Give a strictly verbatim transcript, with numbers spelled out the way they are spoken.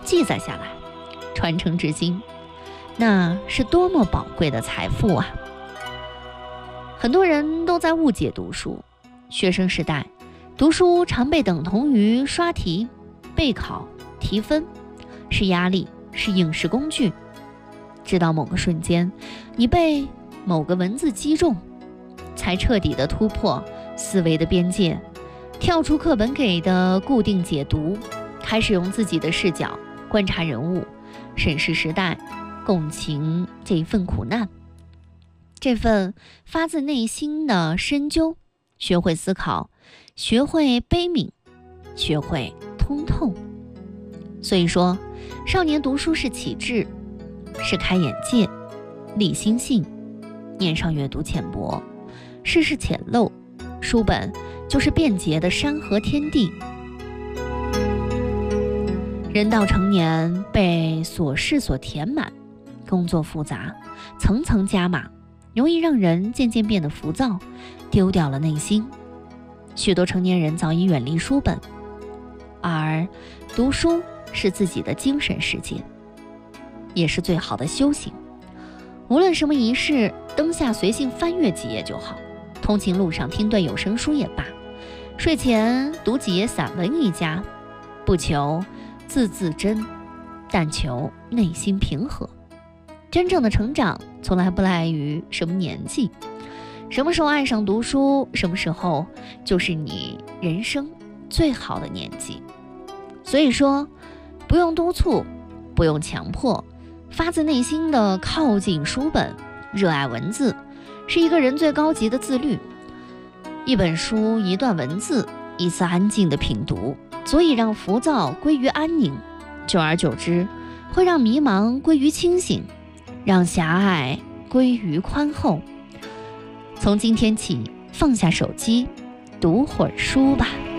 记载下来，传承至今，那是多么宝贵的财富啊！很多人都在误解读书，学生时代读书常被等同于刷题、备考、提分，是压力，是应试工具。直到某个瞬间，你被某个文字击中，才彻底的突破思维的边界，跳出课本给的固定解读，开始用自己的视角观察人物，审视时代，共情这一份苦难，这份发自内心的深究，学会思考，学会悲悯，学会通透。所以说，少年读书是启智，是开眼界，立心性。年少阅读浅薄，世事浅陋，书本就是便捷的山河天地。人到成年，被琐事所填满，工作复杂，层层加码，容易让人渐渐变得浮躁，丢掉了内心。许多成年人早已远离书本，而读书是自己的精神世界，也是最好的修行。无论什么仪式，灯下随性翻阅几页就好，通勤路上听段有声书也罢，睡前读几页散文一家，不求字字真，但求内心平和。真正的成长从来不赖于什么年纪，什么时候爱上读书，什么时候就是你人生最好的年纪。所以说，不用督促，不用强迫，发自内心的靠近书本，热爱文字，是一个人最高级的自律。一本书，一段文字，一次安静的品读，足以让浮躁归于安宁，久而久之，会让迷茫归于清醒，让狭隘归于宽厚。从今天起，放下手机，读会儿书吧。